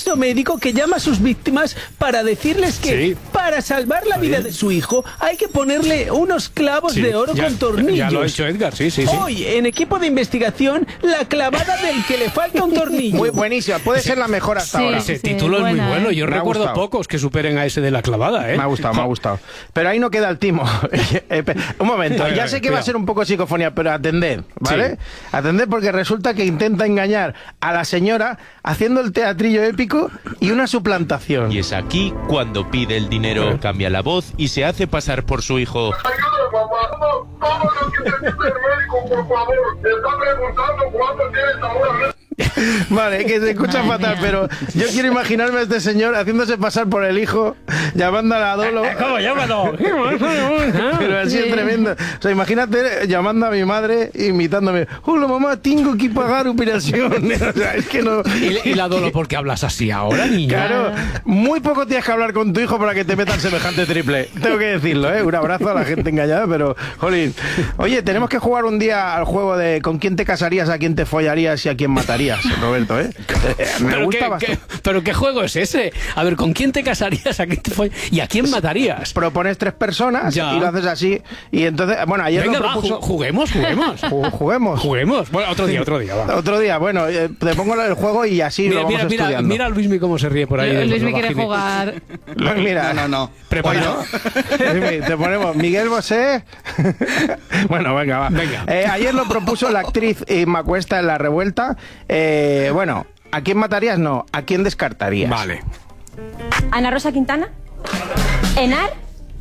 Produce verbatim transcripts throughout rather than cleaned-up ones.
falso médico que llama a sus víctimas para decirles que sí. para salvar la vida de su hijo hay que ponerle unos clavos Sí, de oro ya, con tornillos. Ya lo ha hecho Edgar, sí, sí, sí. Hoy, en equipo de investigación, la clavada del que le falta un tornillo. Muy buenísima, puede ser la mejor hasta Sí. ahora. Ese Sí, título buena, es muy bueno. ¿eh? Yo Me ha recuerdo gustado. pocos que superen a ese de la clavada, ¿eh? Me ha gustado, me ha gustado. Pero ahí no queda el timo. Eh, pe- un momento, A ver, a ya ver, sé que va a cuidado. ser un poco psicofonía, pero atended, ¿vale? Sí. Atended porque resulta que intenta engañar a la señora haciendo el teatrillo épico y una suplantación. Y es aquí cuando pide el dinero, cambia la voz y se hace pasar por su hijo. Ayuda, papá. ¿Cómo, cómo lo que te dice el médico, por favor? Te está preguntando cuánto tienes ahora. Vale, que se escucha Madre fatal, mía. pero yo quiero imaginarme a este señor haciéndose pasar por el hijo, llamando a la Dolo. ¿Cómo llámalo? Pero así es tremendo. O sea, imagínate llamando a mi madre, imitándome. Hola mamá, tengo que pagar operación. O sea, es que no. ¿Y, y la Dolo por qué hablas así ahora, niña? Claro, muy poco tienes que hablar con tu hijo para que te metan semejante triple. Tengo que decirlo, ¿eh? Un abrazo a la gente engañada, pero, jolín. Oye, tenemos que jugar un día al juego de con quién te casarías, a quién te follarías y a quién matarías, Roberto, ¿eh? Eh, Me ¿Pero gusta qué, bastante. qué- ¿Pero qué juego es ese? A ver, ¿con quién te casarías? ¿A quién te foll- ¿Y a quién matarías? Propones tres personas Ya. y lo haces así. Y entonces, bueno, ayer Venga, lo va, propuso. ju- juguemos, juguemos. Ju- Juguemos. Juguemos. Bueno, otro día, otro día, va. Otro día, bueno, eh, te pongo el juego y así Mira, lo vamos mira, mira, estudiando. mira a Luismi cómo se ríe por ahí. Luis de me los quiere vagines. jugar. Mira, No, no, no. ¿Preparado? Luismi, te ponemos Miguel Bosé. Bueno, venga, va. Venga. Eh, ayer lo propuso la actriz Inma Cuesta en La Revuelta. Eh, bueno, ¿a quién matarías? No, ¿a quién descartarías? Vale. Ana Rosa Quintana, Enar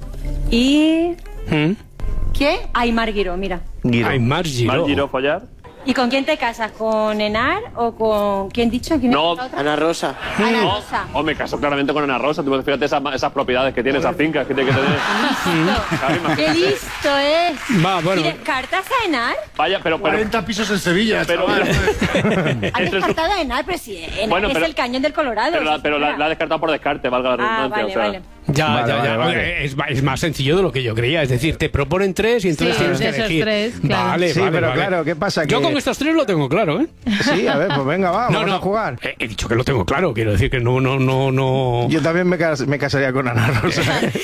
y... ¿Mm? ¿Quién? Aymar Guiró, mira. Guido. Ay, Mar Giró. follar? ¿Y con quién te casas? ¿Con Enar o con... ¿Quién dicho? ¿Quién No, es la otra? Ana Rosa. Ana Rosa. Oh, me caso claramente con Ana Rosa. Tú fíjate esas, esas propiedades que tiene, esas fincas que tiene que tener. Claro, ¡Qué imagínate. listo es! Va, bueno. ¿Y descartas a Enar? Vaya, pero, pero, cuarenta pisos en Sevilla, pero, ¿Has Eso es- descartado a Enar? Pero si Enar Bueno, es pero- el cañón del Colorado. pero, la, si pero la, fuera. la ha descartado por descarte, valga la Ah, redundancia. vale, o sea. vale. Ya, Vale, ya, vale, ya. vale. Es, es más sencillo de lo que yo creía. Es decir, te proponen tres y entonces Sí, tienes de que esos elegir. tres, claro. Vale, Sí, vale, pero vale. claro, ¿qué pasa? Yo Que- con estos tres lo tengo claro, ¿eh? Sí, a ver, pues venga, va, No, vamos no. a jugar. He, he dicho que lo tengo claro. Quiero decir que no, no, no, no. Yo también me, cas- me casaría con Ana Rosa.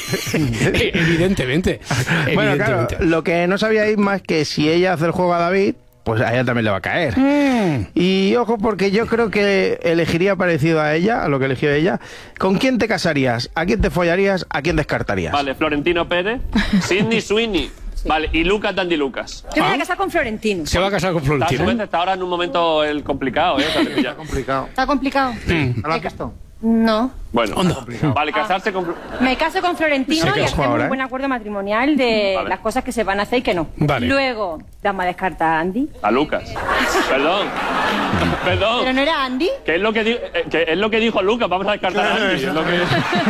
Eh, Evidentemente. Bueno, claro, Evidentemente. lo que no sabía Isma es que si ella hace el juego a David, pues a ella también le va a caer. Mm. Y ojo, porque yo creo que elegiría parecido a ella, a lo que eligió ella. ¿Con quién te casarías? ¿A quién te follarías? ¿A quién descartarías? Vale, Florentino Pérez, Sidney Sweeney. Vale, y Lucas Dandy Lucas. Yo me voy Ah. a casar con Florentino. Se va a casar con Está, a su Florentino. vez está ahora en un momento el complicado, ¿eh? O sea, que ya- complicado. ¿Está complicado? ¿No lo has visto? No. Bueno, Onda. vale, casarse con... Me caso con Florentino Se y casó hacemos ahora, un ¿eh? buen acuerdo matrimonial de Vale. las cosas que se van a hacer y que no. Vale. Luego, vamos a descartar a Andy. A Lucas. Perdón. ¿Pero Perdón. no era Andy? Que es lo que, di- eh, que es lo que dijo Lucas, vamos a descartar a Andy. Es lo que...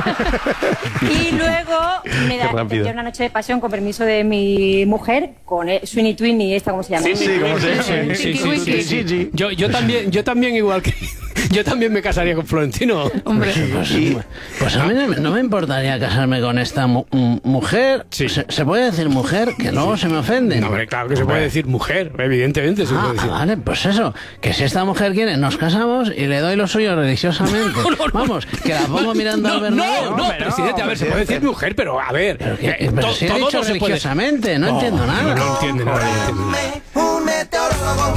Y luego me da Qué rápido. tendría una noche de pasión con permiso de mi mujer, con eh, Sweeney Twinny, esta, ¿cómo se llama? Sí, Sí, ¿cómo se llama? Sí, sí, sí, sí, sí. sí. Yo, yo también, yo también igual que yo también me casaría con Florentino. Hombre. Pues, pues a mí no, no me importaría casarme con esta mu- mu- mujer. Sí. Se, se puede decir mujer, que luego se me ofenden. No, hombre, claro que se puede decir mujer, evidentemente se Ah, puede decir. vale, pues eso, que si esta mujer quiere, nos casamos y le doy lo suyo religiosamente. No, no, no. Vamos, que la pongo mirando No, al Bernabéu. no, no, hombre, no, presidente, a ver, se puede decir presidente. mujer, pero a ver, Pero, que- eh, pero to- si he todo dicho no se puede. religiosamente, no entiendo nada. No, no entiende nada, no entiende nada. Un meteorólogo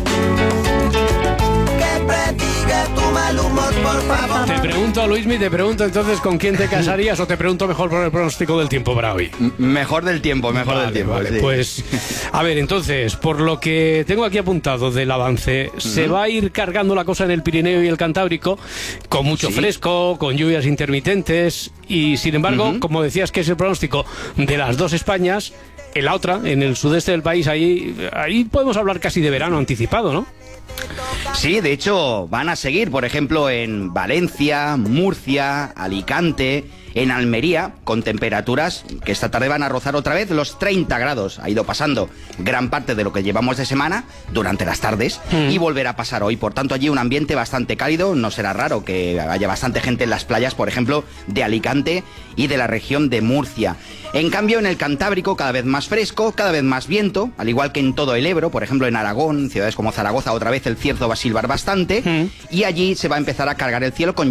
que prediga tu mal humor, por favor. Te pregunto, Luismi, te pregunto entonces con quién te casarías o te pregunto mejor por el pronóstico del tiempo para hoy. M- Mejor del tiempo, mejor Vale, del tiempo. vale, sí. pues a ver, entonces, por lo que tengo aquí apuntado del avance, se va a ir cargando la cosa en el Pirineo y el Cantábrico, con mucho Sí. fresco, con lluvias intermitentes, y sin embargo, Ujú. como decías que es el pronóstico de las dos Españas, en la otra, en el sudeste del país, ahí, ahí podemos hablar casi de verano anticipado, ¿no? Sí, de hecho, van a seguir, por ejemplo, en Valencia, Murcia, Alicante, en Almería, con temperaturas que esta tarde van a rozar otra vez los treinta grados. Ha ido pasando gran parte de lo que llevamos de semana durante las tardes y volverá a pasar hoy. Por tanto, allí un ambiente bastante cálido. No será raro que haya bastante gente en las playas, por ejemplo, de Alicante y de la región de Murcia. En cambio, en el Cantábrico, cada vez más fresco, cada vez más viento, al igual que en todo el Ebro, por ejemplo, en Aragón, ciudades como Zaragoza, otra vez el cierzo va a silbar bastante, y allí se va a empezar a cargar el cielo con